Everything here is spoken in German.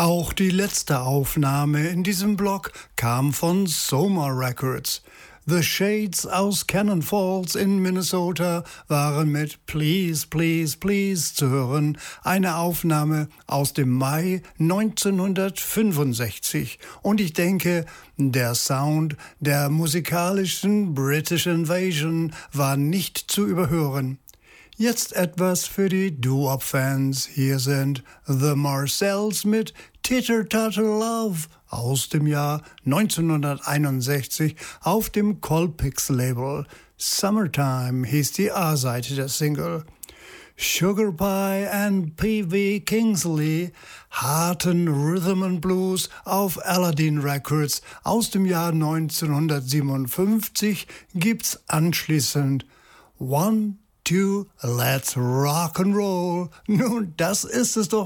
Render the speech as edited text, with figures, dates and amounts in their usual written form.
Auch die letzte Aufnahme in diesem Block kam von Soma Records. The Shades aus Cannon Falls in Minnesota waren mit Please, Please, Please zu hören. Eine Aufnahme aus dem Mai 1965. Und ich denke, der Sound der musikalischen British Invasion war nicht zu überhören. Jetzt etwas für die Doo-Wop-Fans. Hier sind The Marcells mit Titter Tatter Love aus dem Jahr 1961 auf dem Colpix-Label. Summertime hieß die A-Seite der Single. Sugar Pie and P.V. Kingsley, harten Rhythm and Blues auf Aladdin Records aus dem Jahr 1957 gibt's anschließend One, Two, let's rock and roll. Nun, das ist es doch